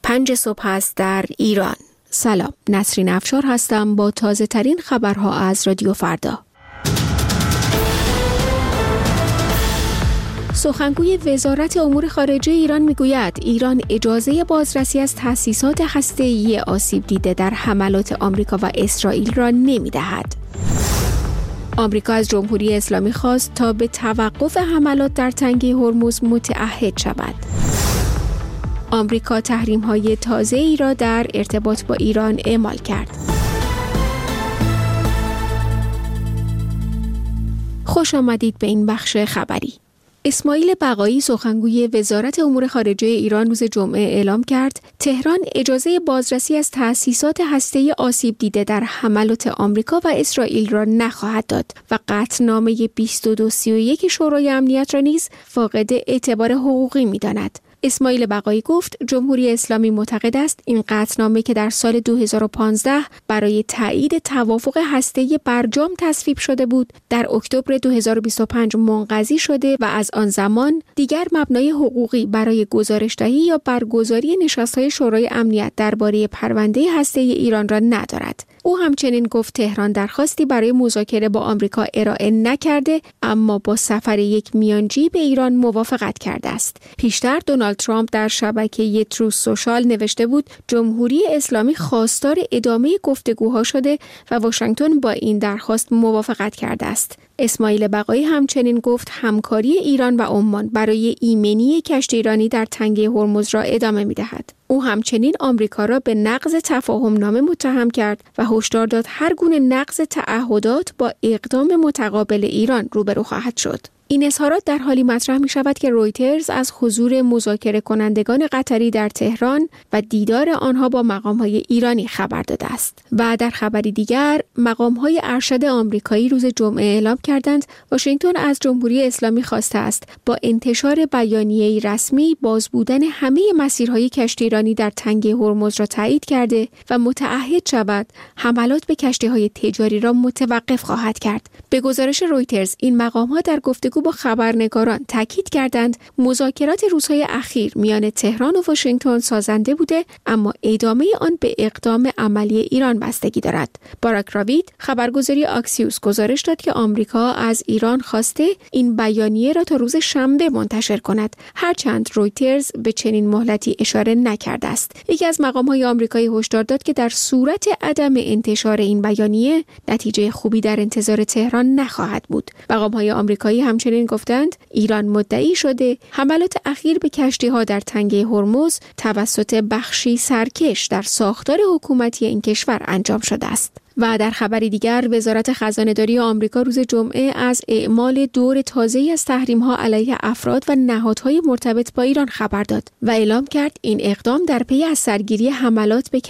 5 صبح است در ایران. سلام، نسرین افشار هستم با تازه ترین خبرها از رادیو فردا. سخنگوی وزارت امور خارجه ایران میگوید ایران اجازه بازرسی از تأسیسات هسته‌ای آسیب دیده در حملات آمریکا و اسرائیل را نمی‌دهد. آمریکا از جمهوری اسلامی خواست تا به توقف حملات در تنگه هرمز متعهد شود. آمریکا تحریم‌های تازه‌ای را در ارتباط با ایران اعمال کرد. خوش آمدید به این بخش خبری. اسماعیل بقایی سخنگوی وزارت امور خارجه ایران روز جمعه اعلام کرد تهران اجازه بازرسی از تأسیسات هسته‌ای آسیب دیده در حملات آمریکا و اسرائیل را نخواهد داد و قطعنامه 2231 شورای امنیت را نیز فاقد اعتبار حقوقی می‌داند. اسماعیل بقایی گفت جمهوری اسلامی معتقد است این قطعنامه که در سال 2015 برای تایید توافق هسته‌ای برجام تصویب شده بود، در اکتبر 2025 منقضی شده و از آن زمان دیگر مبنای حقوقی برای گزارش‌دهی یا برگزاری نشست‌های شورای امنیت درباره پرونده هسته‌ای ایران را ندارد. او همچنین گفت تهران درخواستی برای مذاکره با آمریکا ارائه نکرده، اما با سفر یک میانجی به ایران موافقت کرده است. پیشتر دونالد ترامپ در شبکه تروث سوشال نوشته بود جمهوری اسلامی خواستار ادامه گفتگوها شده و واشنگتن با این درخواست موافقت کرده است. اسماعیل بقایی همچنین گفت همکاری ایران و عمان برای ایمنی کشتی ایرانی در تنگه هرمز را ادامه می‌دهد. او همچنین آمریکا را به نقض تفاهم نامه متهم کرد و هشدار داد هر گونه نقض تعهدات با اقدام متقابل ایران روبرو خواهد شد. این اظهارات در حالی مطرح می شود که رویترز از حضور مذاکره کنندگان قطری در تهران و دیدار آنها با مقام‌های ایرانی خبر داده است. و در خبری دیگر، مقام‌های ارشد آمریکایی روز جمعه اعلام کردند واشنگتن از جمهوری اسلامی خواسته است با انتشار بیانیه‌ای رسمی باز بودن همه مسیرهای کشتی ایرانی در تنگه هرمز را تایید کرده و متعهد شود حملات به کشتی‌های تجاری را متوقف خواهد کرد. به گزارش رویترز این مقام‌ها در گفتگو با خبرنگاران تاکید کردند مذاکرات روزهای اخیر میان تهران و واشنگتن سازنده بوده، اما ادامه آن به اقدام عملی ایران بستگی دارد. باراک راوید خبرگزاری آکسیوس گزارش داد که آمریکا از ایران خواسته این بیانیه را تا روز شنبه منتشر کند، هرچند رویترز به چنین مهلتی اشاره نکرده است. یکی از مقام‌های آمریکایی هشدار داد که در صورت عدم انتشار این بیانیه نتیجه خوبی در انتظار تهران نخواهد بود. مقام‌های آمریکایی همچنین گفتند ایران مدعی شده حملات اخیر به کشتی‌ها در تنگه هرمز توسط بخشی سرکش در ساختار حکومتی این کشور انجام شده است. و در خبری دیگر وزارت خزانه‌داری آمریکا روز جمعه از اعمال دور تازه‌ای از تحریم‌ها علیه افراد و نهادهای مرتبط با ایران خبر داد و اعلام کرد این اقدام در پی از سرگیری حملات به